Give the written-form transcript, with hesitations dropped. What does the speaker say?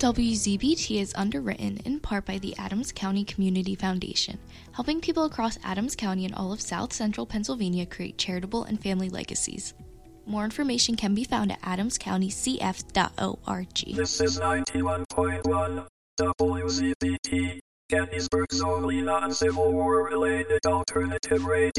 WZBT is underwritten in part by the Adams County Community Foundation, helping people across Adams County and all of South Central Pennsylvania create charitable and family legacies. More information can be found at adamscountycf.org. This is 91.1 WZBT, Gettysburg's only non-Civil War-related alternative radio.